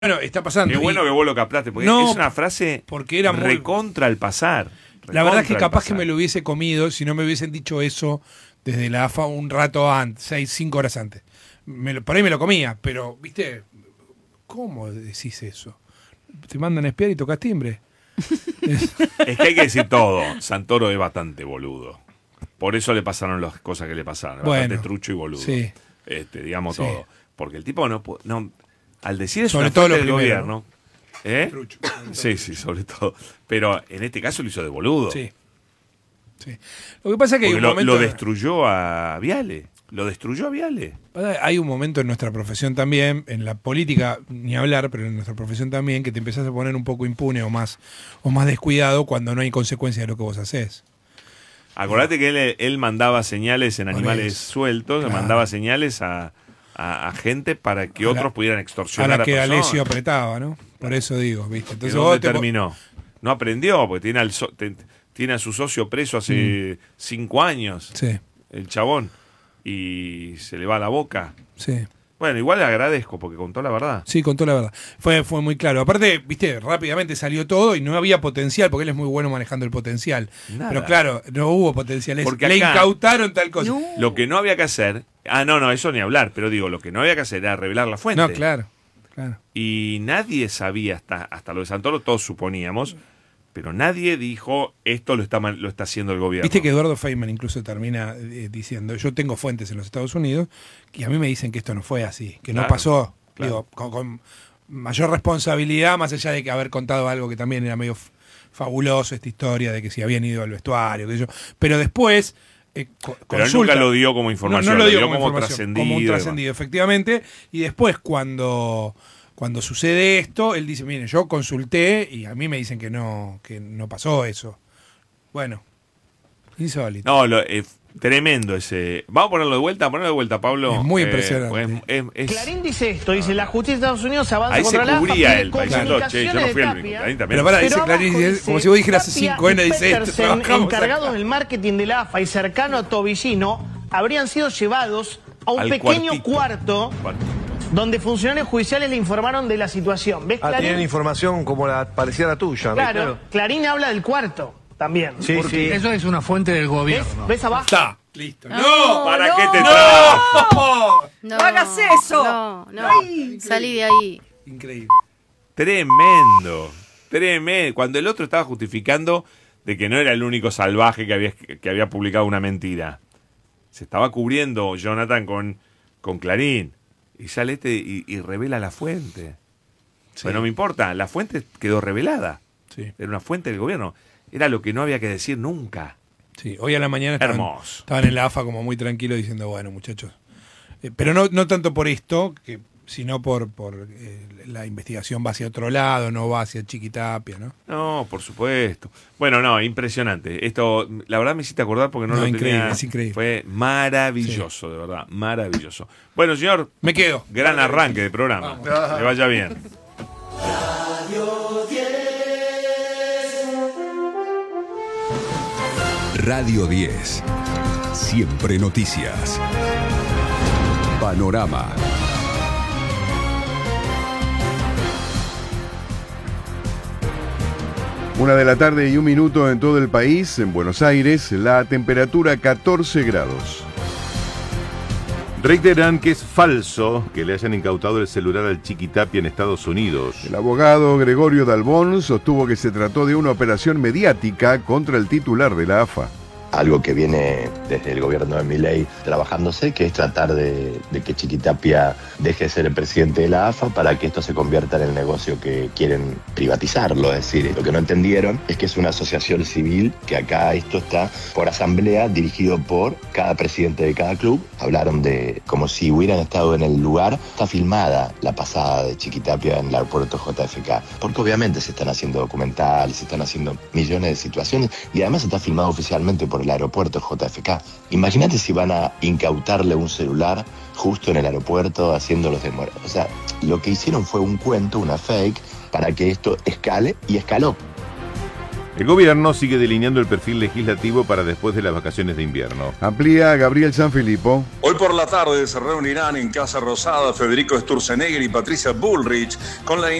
Bueno, está pasando. Qué bueno que vos lo captaste, porque es una frase porque era muy... recontra al pasar. La verdad es que capaz que me lo hubiese comido si no me hubiesen dicho eso desde la AFA un rato antes, 5 horas antes. Por ahí me lo comía, pero, ¿viste? ¿Cómo decís eso? Te mandan a espiar y tocas timbre. Es que hay que decir todo. Santoro es bastante boludo. Por eso le pasaron las cosas que le pasaron. Bastante trucho y boludo. Sí. Digamos todo. Porque el tipo no al decir eso sobre todo lo del primero, gobierno. Trucho, sí, sobre todo. Pero en este caso lo hizo de boludo. Sí. Lo que pasa es que hay un momento... lo destruyó a Viale. Hay un momento en nuestra profesión también, en la política ni hablar, pero en nuestra profesión también, que te empezás a poner un poco impune o más descuidado cuando no hay consecuencia de lo que vos hacés. Acordate que él mandaba señales en animales sueltos, le mandaba señales a gente para que otros pudieran extorsionar a la que personas. Alessio apretaba, ¿no? Por eso digo, ¿viste? Entonces ¿Dónde terminó? No aprendió, porque tiene a su socio preso hace 5 años. Sí. El chabón. Y se le va la boca. Sí. Bueno, igual le agradezco porque contó la verdad. Sí, contó la verdad. Fue muy claro. Aparte, viste, rápidamente salió todo y no había potencial, porque él es muy bueno manejando el potencial. Nada. Pero claro, no hubo potencial. Porque le incautaron tal cosa. No. Lo que no había que hacer... no, eso ni hablar. Pero digo, lo que no había que hacer era revelar la fuente. No, claro. Y nadie sabía, hasta lo de Santoro, todos suponíamos... Pero nadie dijo, esto lo está haciendo el gobierno. Viste que Eduardo Feynman incluso termina diciendo, yo tengo fuentes en los Estados Unidos y a mí me dicen que esto no fue así, que no pasó. Digo, con mayor responsabilidad, más allá de que haber contado algo que también era medio fabuloso, esta historia de que si habían ido al vestuario, que yo. Pero después... pero él nunca lo dio como información, no lo dio como trascendido. Como un trascendido, efectivamente. Y después cuando sucede esto, él dice, miren, yo consulté y a mí me dicen que no pasó eso. Bueno, insólito. No, tremendo ese. Vamos a ponerlo de vuelta, Pablo. Es muy impresionante. Clarín dice esto, dice, la justicia de Estados Unidos avanza ahí contra la AFA. Ahí se cubría él, diciendo, yo no fui el único. Clarín también. Pero dice Clarín, como si vos dijeras 5N, dice esto. Encargados del marketing de la AFA y cercano a Tobillino, habrían sido llevados a un pequeño cuarto donde funcionarios judiciales le informaron de la situación. ¿Ves, Clarín? Tienen información como parecía la tuya. Claro, Clarín habla del cuarto también. Sí. Eso es una fuente del gobierno. ¿Ves abajo? Está, listo. No, ¿para qué te trajo? No hagas eso. No. Salí de ahí. Increíble. Tremendo. Cuando el otro estaba justificando de que no era el único salvaje que había publicado una mentira. Se estaba cubriendo Jonathan con Clarín. Y sale y revela la fuente. Sí. Bueno, no me importa, la fuente quedó revelada. Sí. Era una fuente del gobierno. Era lo que no había que decir nunca. Sí, hoy a la mañana estaban en la AFA como muy tranquilos diciendo, bueno, muchachos. Pero no tanto por esto, sino por la investigación va hacia otro lado, no va hacia Chiquitapia, ¿no? No, por supuesto. Bueno, impresionante. Esto, la verdad me hiciste acordar porque no lo tenía. Es increíble. Fue maravilloso, de verdad, maravilloso. Bueno, señor. Me quedo. Gran arranque de programa. Que vaya bien. Radio 10. Siempre noticias. Panorama. Una de la tarde y 1 minuto en todo el país. En Buenos Aires, la temperatura 14 grados. Reiteran que es falso que le hayan incautado el celular al Chiquitapia en Estados Unidos. El abogado Gregorio Dalbón sostuvo que se trató de una operación mediática contra el titular de la AFA. Algo que viene desde el gobierno de Milei trabajándose, que es tratar de que Chiquitapia deje de ser el presidente de la AFA para que esto se convierta en el negocio que quieren privatizarlo. Es decir, lo que no entendieron es que es una asociación civil, que acá esto está por asamblea, dirigido por cada presidente de cada club. Hablaron de como si hubieran estado en el lugar. Está filmada la pasada de Chiquitapia en el aeropuerto JFK, porque obviamente se están haciendo documentales, se están haciendo millones de situaciones, y además está filmado oficialmente por el aeropuerto JFK. Imagínate si van a incautarle un celular justo en el aeropuerto haciéndolos demorar. O sea, lo que hicieron fue un cuento, una fake, para que esto escale, y escaló. El gobierno sigue delineando el perfil legislativo para después de las vacaciones de invierno. Amplía Gabriel Sanfilippo. Hoy por la tarde se reunirán en Casa Rosada Federico Sturzenegger y Patricia Bullrich con la